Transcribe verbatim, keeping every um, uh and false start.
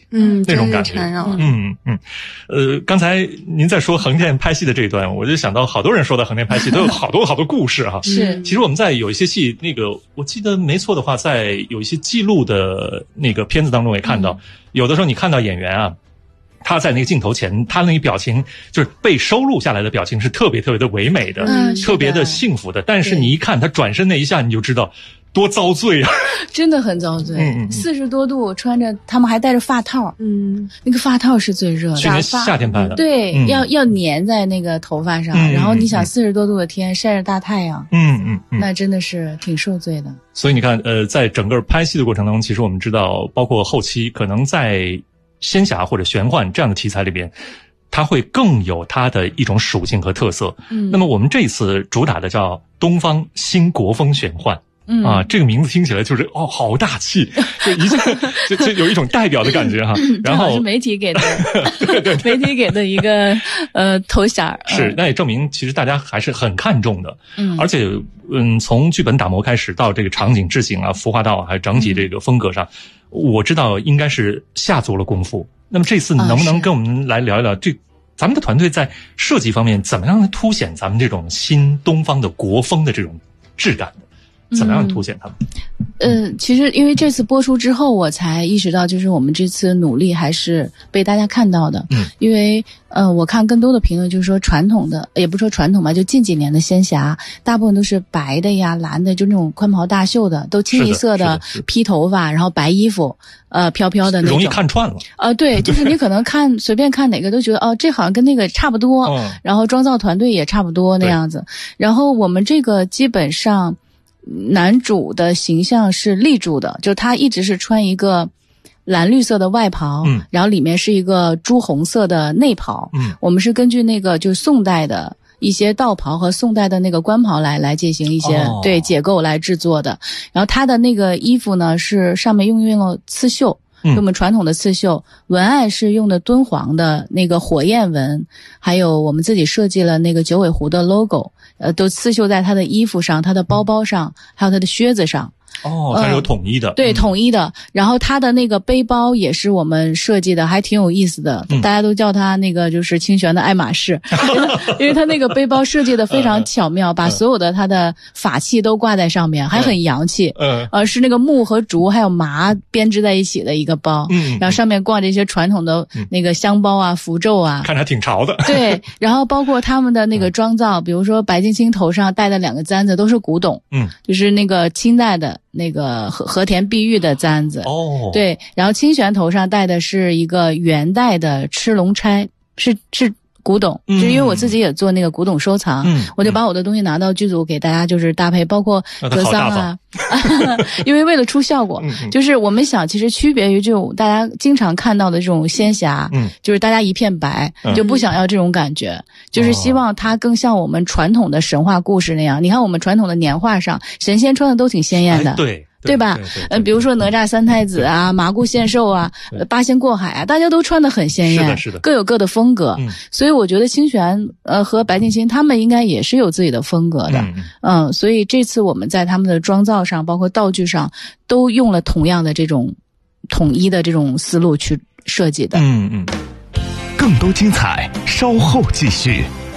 嗯， 那种感觉。嗯嗯，呃，刚才您在说横店拍戏的这一段，我就想到好多人说到横店拍戏都有好多好多故事哈。 是， 其实我们在有一些戏，那个我记得没错的话，在有一些记录的那个片子当中也看到，嗯、有的时候你看到演员啊。他在那个镜头前，他那个表情就是被收录下来的表情是特别特别的唯美的， 嗯， 特别的幸福的。但是你一看他转身那一下，你就知道多遭罪啊！ 真的很遭罪。 嗯嗯， 四十多度，穿着他们还戴着发套， 嗯， 那个发套是最热的。 去年夏天拍的， 对， 嗯、 要要粘在那个头发上， 嗯、 然后你想四十多度的天，晒着大太阳， 嗯嗯嗯， 那真的是挺受罪的。 所以你看，呃，在整个拍戏的过程中，其实我们知道，包括后期可能在仙侠或者玄幻这样的题材里边，它会更有它的一种属性和特色。 嗯， 那么我们这次主打的叫东方新国风玄幻。 嗯啊，这个名字听起来就是哦，好大气，就一下就就有一种代表的感觉哈。然后是媒体给的， 对对媒体给的一个呃头衔是，那也证明其实大家还是很看重的。 嗯， 而且嗯，从剧本打磨开始到这个场景置景啊、服化道还有整体这个风格上，嗯、我知道应该是下足了功夫。那么这次能不能跟我们来聊一聊这？咱们的团队在设计方面怎么样凸显咱们这种新东方的国风的这种质感的？怎么样凸显它们？ 嗯、呃，其实因为这次播出之后，我才意识到，就是我们这次努力还是被大家看到的。 嗯， 因为呃，我看更多的评论就是说，传统的也不说传统吧，就近几年的仙侠，大部分都是白的呀、蓝的，就那种宽袍大袖的，都清一色的披头发，然后白衣服，呃，飘飘的那种， 容易看串了。 呃，对，就是你可能看随便看哪个都觉得哦，这好像跟那个差不多， 嗯、 然后妆造团队也差不多那样子。然后我们这个基本上。男主的形象是立住的，就他一直是穿一个蓝绿色的外袍， 嗯， 然后里面是一个朱红色的内袍， 嗯， 我们是根据那个就是宋代的一些道袍和宋代的那个官袍来来进行一些、哦、对解构来制作的。然后他的那个衣服呢是上面用用了刺绣。就我们传统的刺绣文案是用的敦煌的那个火焰纹，还有我们自己设计了那个九尾狐的 logo， 呃，都刺绣在他的衣服上、他的包包上，还有他的靴子上。 哦，它有统一的、呃、 对，统一的。然后他的那个背包也是我们设计的，还挺有意思的、嗯、大家都叫他那个就是清玄的爱马仕因为他那个背包设计的非常巧妙、嗯、把所有的他的法器都挂在上面、嗯、还很洋气。 嗯， 呃，是那个木和竹还有麻编织在一起的一个包。 嗯， 然后上面挂着一些传统的那个香包啊、符咒啊， 看着还挺潮的。 对，然后包括他们的那个妆造、嗯、比如说白晶晶头上戴的两个簪子都是古董。 嗯， 就是那个清代的那个和和田碧玉的簪子。 哦， 对，然后清玄头上戴的是一个元代的吃龙钗，是是古董，嗯、就因为我自己也做那个古董收藏， 嗯， 我就把我的东西拿到剧组给大家就是搭配，包括格桑啊，因为为了出效果， 嗯、 就是我们想其实区别于这种大家经常看到的这种仙侠， 嗯， 就是大家一片白， 嗯、 就不想要这种感觉，嗯、就是希望它更像我们传统的神话故事那样。你看我们传统的年画上，神仙穿的都挺鲜艳的， 哎、对。 对吧？嗯，比如说哪吒三太子啊，麻姑献寿啊，八仙过海啊，大家都穿得很鲜艳， 是的，是的， 各有各的风格。 嗯， 所以我觉得清玄呃和白敬星他们应该也是有自己的风格的。 嗯, 嗯，所以这次我们在他们的妆造上，包括道具上，都用了同样的这种统一的这种思路去设计的。 嗯嗯。 更多精彩，稍后继续。